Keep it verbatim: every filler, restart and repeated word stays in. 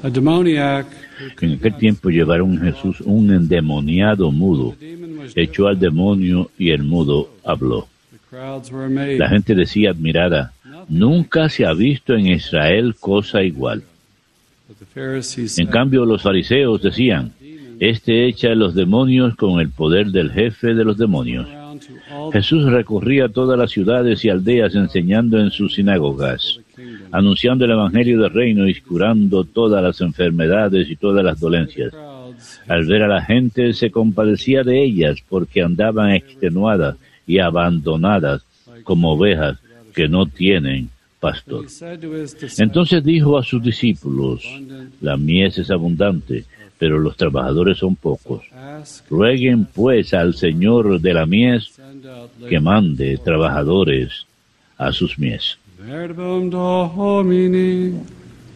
A demoniac. En aquel tiempo llevaron a Jesús un endemoniado mudo, echó al demonio y el mudo habló. La gente decía admirada, nunca se ha visto en Israel cosa igual. En cambio los fariseos decían, este echa a los demonios con el poder del jefe de los demonios. Jesús recorría todas las ciudades y aldeas enseñando en sus sinagogas, anunciando el evangelio del reino y curando todas las enfermedades y todas las dolencias. Al ver a la gente se compadecía de ellas porque andaban extenuadas y abandonadas como ovejas que no tienen pastor. Entonces dijo a sus discípulos, la mies es abundante, pero los trabajadores son pocos. Rueguen pues al Señor de la mies que mande trabajadores a sus mies. Verbum Domini.